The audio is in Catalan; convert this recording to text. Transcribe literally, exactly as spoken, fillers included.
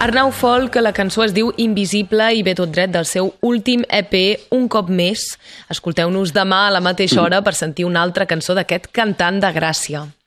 Arnau Folk, la cançó es diu Invisible i ve tot dret del seu últim E P, Un cop més. Escolteu-nos demà a la mateixa hora per sentir una altra cançó d'aquest cantant de Gràcia.